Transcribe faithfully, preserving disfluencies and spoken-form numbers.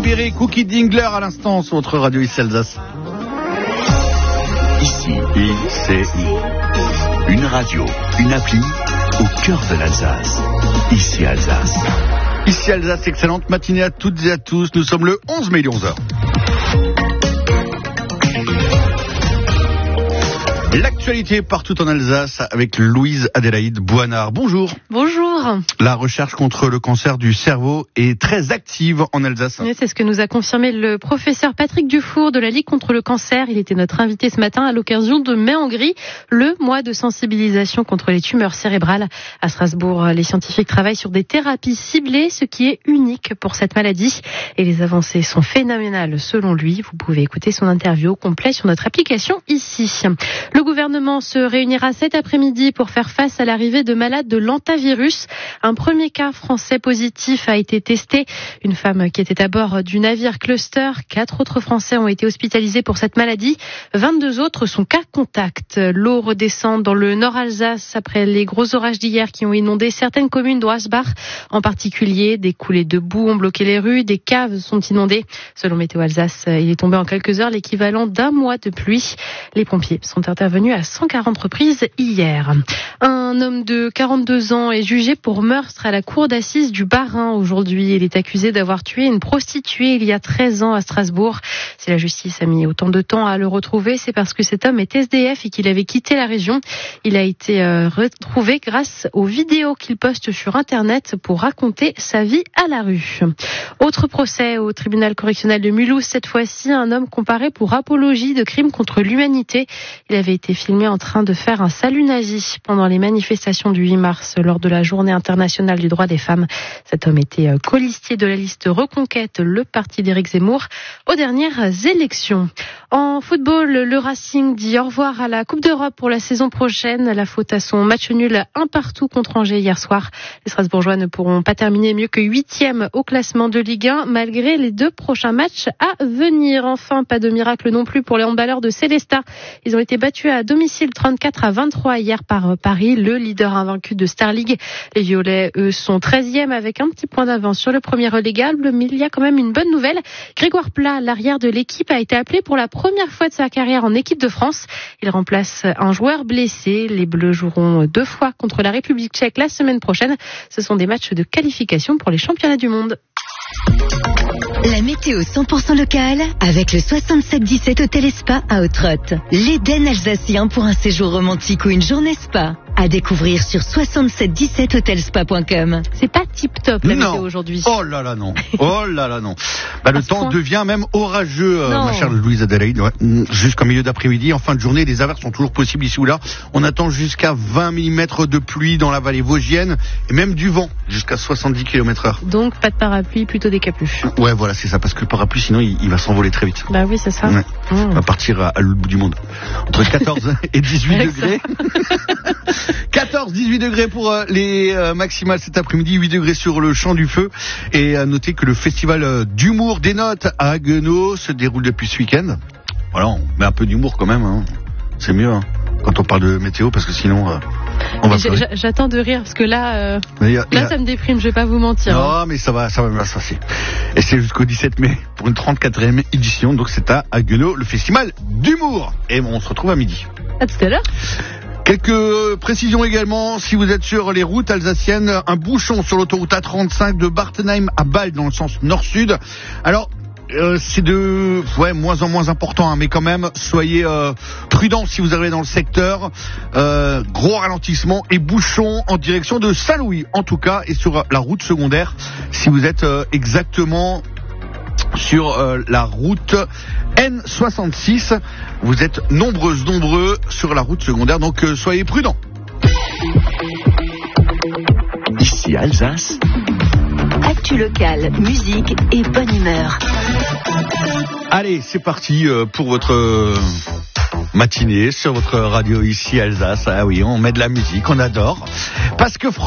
libéré, Cookie Dingler à l'instant sur votre radio ici Alsace. Ici, I C I. Une radio, une appli au cœur de l'Alsace. Ici Alsace. Ici Alsace, excellente matinée à toutes et à tous. Nous sommes le onze mai, onze heures. L'actualité partout en Alsace avec Louise Adélaïde Boinard. Bonjour. Bonjour. La recherche contre le cancer du cerveau est très active en Alsace. Oui, c'est ce que nous a confirmé le professeur Patrick Dufour de la Ligue contre le cancer. Il était notre invité ce matin à l'occasion de Mai en gris, le mois de sensibilisation contre les tumeurs cérébrales. À Strasbourg, les scientifiques travaillent sur des thérapies ciblées, ce qui est unique pour cette maladie. Et les avancées sont phénoménales selon lui. Vous pouvez écouter son interview au complet sur notre application ici. Le gouvernement se réunira cet après-midi pour faire face à l'arrivée de malades de l'hantavirus. Un premier cas français positif a été testé. Une femme qui était à bord du navire Cluster. Quatre autres Français ont été hospitalisés pour cette maladie. vingt-deux autres sont cas contact. L'eau redescend dans le nord Alsace après les gros orages d'hier qui ont inondé certaines communes d'Oisbach. En particulier, des coulées de boue ont bloqué les rues, des caves sont inondées. Selon Météo Alsace, il est tombé en quelques heures l'équivalent d'un mois de pluie. Les pompiers sont intervenus venu à cent quarante reprises hier. Un homme de quarante-deux ans est jugé pour meurtre à la cour d'assises du Bas-Rhin aujourd'hui. Il est accusé d'avoir tué une prostituée il y a treize ans à Strasbourg. Si la justice a mis autant de temps à le retrouver, c'est parce que cet homme est S D F et qu'il avait quitté la région. Il a été euh, retrouvé grâce aux vidéos qu'il poste sur Internet pour raconter sa vie à la rue. Autre procès au tribunal correctionnel de Mulhouse, cette fois-ci, un homme comparé pour apologie de crimes contre l'humanité. Il avait été filmé en train de faire un salut nazi pendant les manifestations du huit mars lors de la journée internationale du droit des femmes. Cet homme était colistier de la liste Reconquête, le parti d'Éric Zemmour, aux dernières élections. En football, le Racing dit au revoir à la Coupe d'Europe pour la saison prochaine. La faute à son match nul un partout contre Angers hier soir. Les Strasbourgeois ne pourront pas terminer mieux que huitième au classement de Ligue un malgré les deux prochains matchs à venir. Enfin, pas de miracle non plus pour les handballeurs de Célestat. Ils ont été battus à domicile trente-quatre à vingt-trois hier par Paris, le leader invaincu de Star League. Les Violets, eux, sont treizième avec un petit point d'avance sur le premier relégable, mais il y a quand même une bonne nouvelle. Grégoire Plat, l'arrière de l'équipe, a été appelé pour la première fois de sa carrière en équipe de France. Il remplace un joueur blessé. Les Bleus joueront deux fois contre la République tchèque la semaine prochaine. Ce sont des matchs de qualification pour les championnats du monde. La météo cent pour cent locale avec le soixante-sept dix-sept Hôtel et Spa à Ottrott. L'Éden alsacien pour un séjour romantique ou une journée spa. À découvrir sur soixante-sept dix-sept hotelspa point com. C'est pas tip-top la non. météo aujourd'hui. Oh là là non. Oh là là non. Bah, le temps point. devient même orageux, euh, ma chère Louise Adélaïde. Ouais. Jusqu'en milieu d'après-midi, en fin de journée, les averses sont toujours possibles ici ou là. On attend jusqu'à vingt millimètres de pluie dans la vallée vosgienne et même du vent jusqu'à soixante-dix kilomètres heure. Donc pas de parapluie, plutôt des capuches. Ouais, voilà, c'est ça, parce que le parapluie, sinon il, il va s'envoler très vite. Bah oui, c'est ça. Ouais. Mmh. On va partir à, à l'autre bout du monde. Entre quatorze et dix-huit degrés. quatorze dix-huit degrés pour euh, les euh, maximales cet après-midi, huit degrés sur le champ du feu. Et à noter que le festival euh, d'humour des notes à Haguenau se déroule depuis ce week-end. Voilà, on met un peu d'humour quand même, hein. C'est mieux hein, quand on parle de météo, parce que sinon euh, on va pleurer. J'attends de rire parce que là, euh, a, là a... ça me déprime, je vais pas vous mentir. Non, hein. mais ça va, ça va bien se passer. Et c'est jusqu'au dix-sept mai pour une trente-quatrième édition, donc c'est à Haguenau, le festival d'humour. Et bon, on se retrouve à midi. À tout à l'heure. Quelques précisions également, si vous êtes sur les routes alsaciennes, un bouchon sur l'autoroute A trente-cinq de Bartenheim à Bâle dans le sens nord-sud. Alors, euh, c'est de ouais, moins en moins important, hein, mais quand même, soyez euh, prudents si vous arrivez dans le secteur. Euh, gros ralentissement et bouchon en direction de Saint-Louis, en tout cas, et sur la route secondaire, si vous êtes euh, exactement sur euh, la route N soixante-six. Vous êtes nombreuses, nombreux sur la route secondaire, donc euh, soyez prudents. Ici Alsace. Actu locale, musique et bonne humeur. Allez, c'est parti euh, pour votre euh, matinée sur votre radio ici Alsace. Ah oui, on met de la musique, on adore. Parce que